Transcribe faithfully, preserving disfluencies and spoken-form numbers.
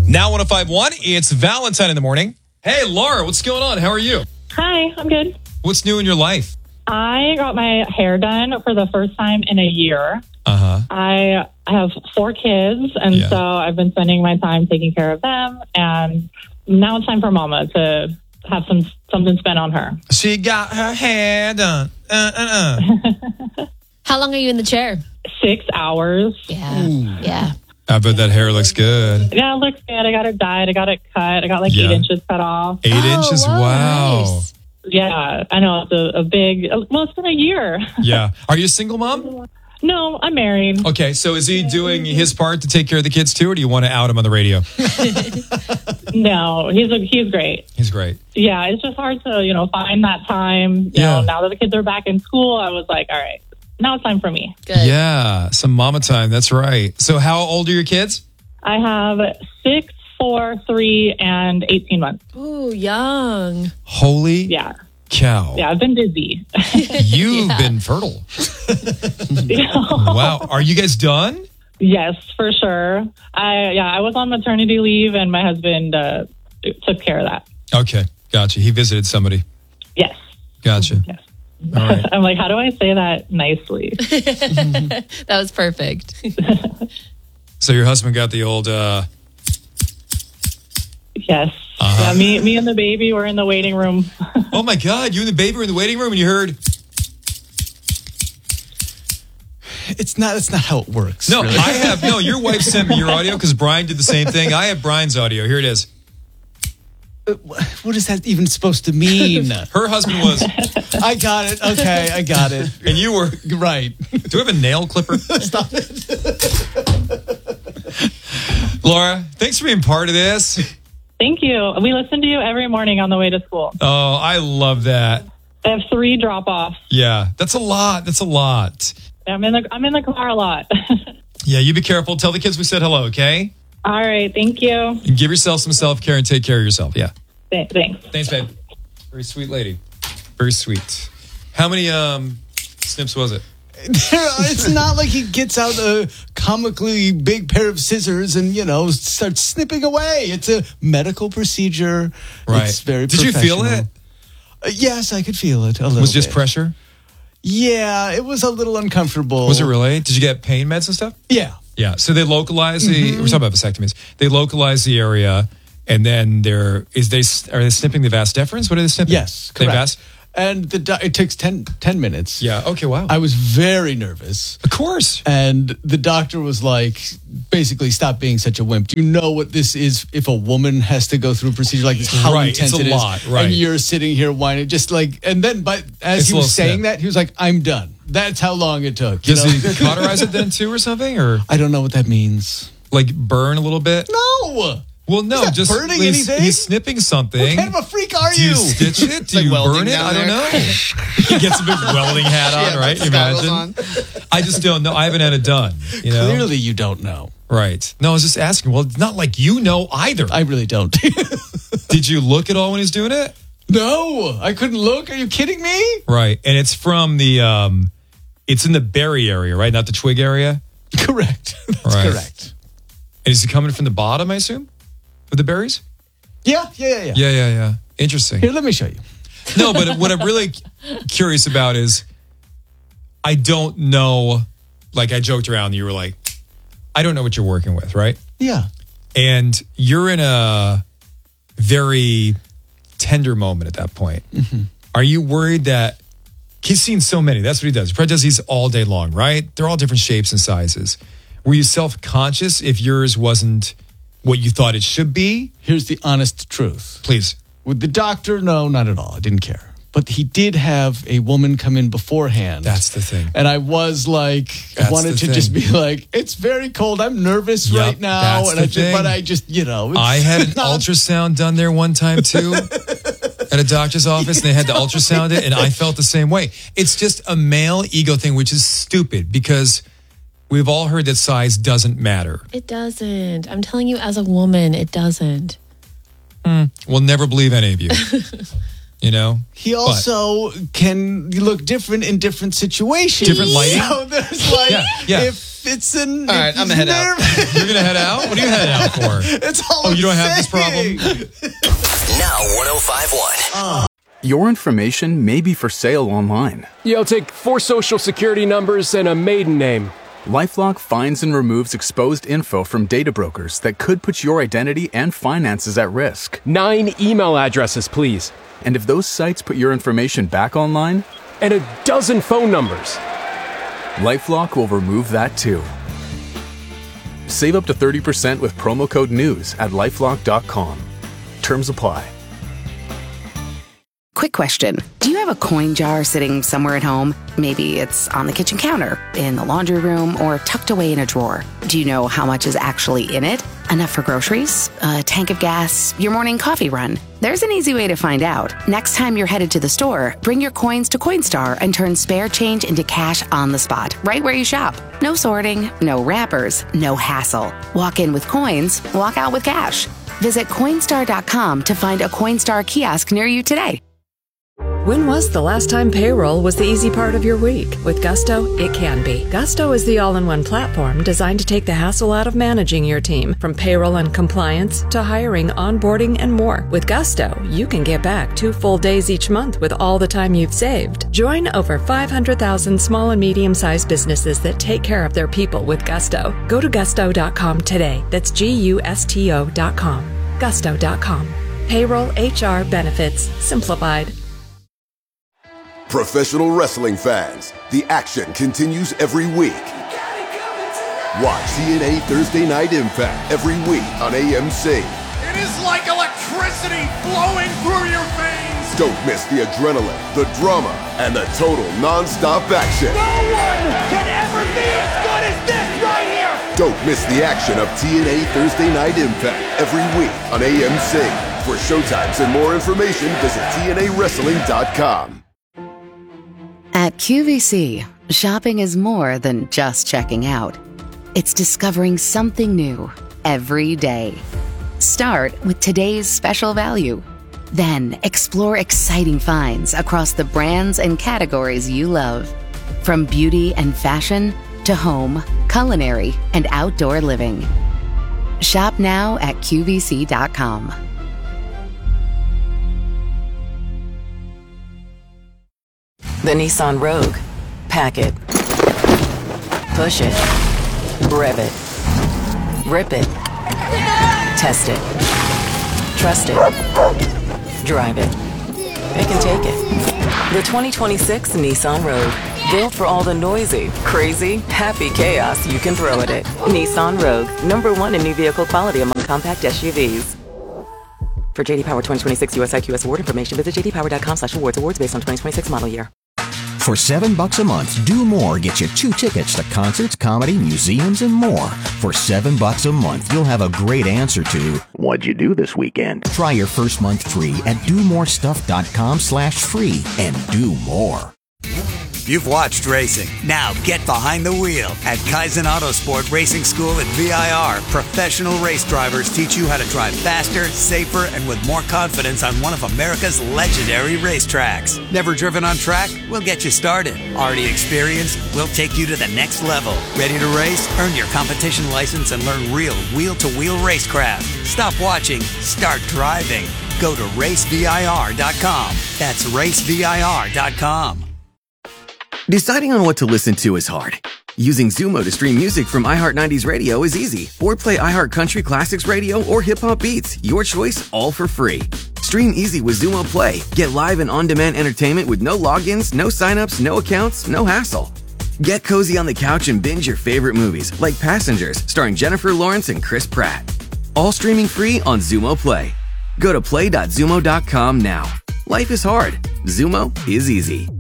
Now one oh five point one, it's Valentine in the morning. Hey, Laura, what's going on? How are you? Hi, I'm good. What's new in your life? I got my hair done for the first time in a year. Uh-huh. I have four kids, and Yeah. so I've been spending my time taking care of them, and now it's time for Mama to have some something spent on her. She got her hair done. Uh, uh, uh. How long are you in the chair? Six hours. Yeah. Yeah. I bet that hair looks good. Yeah, it looks good. I got it dyed. I got it cut. I got like Yeah. eight inches cut off. Eight Oh, inches? whoa, Wow. nice. Yeah, I know. It's a, a big, well, it's been a year. Yeah. Are you a single mom? No, I'm married. Okay, so is he doing his part to take care of the kids too, or do you want to out him on the radio? No, he's a, he's great. He's great. Yeah, it's just hard to, you know, find that time. You Yeah. know, now that the kids are back in school, I was like, all right, now it's time for me. Good. Yeah, some mama time. That's right. So how old are your kids? I have six, four, three, and eighteen months. Ooh, young. Holy Yeah. cow. Yeah, I've been busy. You've Yeah. been fertile. Wow. Are you guys done? Yes, for sure. I yeah, I was on maternity leave, and my husband uh, took care of that. Okay, gotcha. He visited somebody. Yes. Gotcha. Yes. All right. I'm like, how do I say that nicely? That was perfect. So your husband got the old, uh, Yes. Uh-huh. Yeah, me, me and the baby were in the waiting room. oh my God, you and the baby were in the waiting room and you heard, It's not. That's not how it works. no, really. I have, no, your wife sent me your audio because Brian did the same thing. I have Brian's audio. Here it is. What is that even supposed to mean? Her husband was, I got it. Okay, I got it. and you were, Right. do we have a nail clipper? Stop it. Laura, thanks for being part of this. Thank you. We listen to you every morning on the way to school. Oh, I love that. I have three drop-offs. Yeah, that's a lot. That's a lot. I'm in the I'm in the car a lot. Yeah, you be careful. Tell the kids we said hello, okay? All right. Thank you. And give yourself some self-care and take care of yourself. Yeah. Th- Thanks. Thanks, babe. Very sweet lady. Very sweet. How many um snips was it? It's not like he gets out a comically big pair of scissors and, you know, starts snipping away. It's a medical procedure. Right. It's very Did you feel professional. it? Uh, yes, I could feel it a little Was it just bit. pressure? Yeah, it was a little uncomfortable. Was it really? Did you get pain meds and stuff? Yeah. Yeah. So they localize the. We're talking about vasectomies. They localize the area, and then they're is they are they snipping the vas deferens? What are they snipping? Yes, They correct. vas- And the do- it takes ten, ten minutes. Yeah. Okay. Wow. I was very nervous. of course. And the doctor was like, basically, stop being such a wimp. Do you know what this is if a woman has to go through a procedure like this? How Right, intense it's a it is. lot, right. And you're sitting here whining, just like, and then, but as It's he a was little saying snip. that, he was like, I'm done. That's how long it took. You Does know? he cauterize it then too, or something, or I don't know what that means. like burn a little bit? No. Well, no, He's not just burning he's, anything. he's snipping something. What kind of a freak are Do you you? stitch it? Do like you welding burn it? down I don't there. know. He gets a big welding hat on, Yeah, right? that's goggles Imagine. I just don't know. I haven't had it done. You know? Clearly, you don't know. Right. No, I was just asking. Well, it's not like you know either. I really don't. Did you look at all when he was doing it? No, I couldn't look. Are you kidding me? Right. And it's from the, um, it's in the berry area, right? Not the twig area. Correct. That's Right. correct. And is it coming from the bottom, I assume? With the berries? Yeah, yeah, yeah, yeah. Yeah, yeah, yeah. Interesting. Here, let me show you. No, but what I'm really curious about is I don't know, like I joked around, you were like, I don't know what you're working with, right? Yeah. And you're in a very tender moment at that point. Mm-hmm. Are you worried that he's seen so many? That's what he does. He probably does these all day long, right? They're all different shapes and sizes. Were you self-conscious if yours wasn't what you thought it should be? Here's the honest truth. Please. With the doctor, no, not at all. I didn't care. But he did have a woman come in beforehand. That's the thing. And I was like, That's I wanted the to thing. just be like, it's very cold. I'm nervous Yep, right now. that's and the I just, thing. but I just, you know, it's I had an not- ultrasound done there one time too at a doctor's office, and they had to ultrasound it, and I felt the same way. It's just a male ego thing, which is stupid because we've all heard that size doesn't matter. It doesn't. I'm telling you, as a woman, it doesn't. We'll never believe any of you. You know? He also but, can look different in different situations. Different lighting? So there's like, yeah, yeah. if it's an... All right, I'm going to head out. You're going to head out? What are you heading out for? It's all Oh, I'm you don't saying. have this problem? Now one oh five point one. Uh. Your information may be for sale online. Yo, take four social security numbers and a maiden name. LifeLock finds and removes exposed info from data brokers that could put your identity and finances at risk. Nine email addresses, please. And if those sites put your information back online? And a dozen phone numbers. LifeLock will remove that too. Save up to thirty percent with promo code NEWS at lifelock dot com. Terms apply. Quick question. Do you have a coin jar sitting somewhere at home? Maybe it's on the kitchen counter, in the laundry room, or tucked away in a drawer. Do you know how much is actually in it? Enough for groceries? A tank of gas? Your morning coffee run? There's an easy way to find out. Next time you're headed to the store, bring your coins to Coinstar and turn spare change into cash on the spot, right where you shop. No sorting, no wrappers, no hassle. Walk in with coins, walk out with cash. Visit Coinstar dot com to find a Coinstar kiosk near you today. When was the last time payroll was the easy part of your week? With Gusto, it can be. Gusto is the all-in-one platform designed to take the hassle out of managing your team, from payroll and compliance to hiring, onboarding, and more. With Gusto, you can get back two full days each month with all the time you've saved. Join over five hundred thousand small and medium-sized businesses that take care of their people with Gusto. Go to gusto dot com today. That's G U S T O dot com. gusto dot com. Payroll, H R, benefits, simplified. Professional wrestling fans, the action continues every week. Watch T N A Thursday Night Impact every week on A M C. It is like electricity flowing through your veins. Don't miss the adrenaline, the drama, and the total non-stop action. No one can ever be as good as this right here. Don't miss the action of T N A Thursday Night Impact every week on A M C. For showtimes and more information, visit T N A wrestling dot com. At Q V C, shopping is more than just checking out. It's discovering something new every day. Start with today's special value. Then explore exciting finds across the brands and categories you love. From beauty and fashion to home, culinary, and outdoor living. Shop now at Q V C dot com. The Nissan Rogue. Pack it. Push it. Rev it. Rip it. Test it. Trust it. Drive it. It can take it. The twenty twenty-six Nissan Rogue. Built for all the noisy, crazy, happy chaos you can throw at it. Nissan Rogue. Number one in new vehicle quality among compact S U Vs. For J D Power twenty twenty-six U S I Q S award information, visit j d power dot com slash awards. Awards based on twenty twenty-six model year. For seven bucks a month, Do More gets you two tickets to concerts, comedy, museums, and more. For seven bucks a month, you'll have a great answer to what'd you do this weekend? Try your first month free at do more stuff dot com slash free and do more. You've watched racing. Now get behind the wheel. At Kaizen Autosport Racing School at V I R, professional race drivers teach you how to drive faster, safer, and with more confidence on one of America's legendary racetracks. Never driven on track? We'll get you started. Already experienced? We'll take you to the next level. Ready to race? Earn your competition license and learn real wheel-to-wheel racecraft. Stop watching. Start driving. Go to race V I R dot com. That's race V I R dot com. Deciding on what to listen to is hard. Using Zumo to stream music from iHeart nineties Radio is easy. Or play iHeart Country Classics Radio or Hip Hop Beats. Your choice, all for free. Stream easy with Zumo Play. Get live and on-demand entertainment with no logins, no signups, no accounts, no hassle. Get cozy on the couch and binge your favorite movies, like Passengers, starring Jennifer Lawrence and Chris Pratt. All streaming free on Zumo Play. Go to play dot zumo dot com now. Life is hard. Zumo is easy.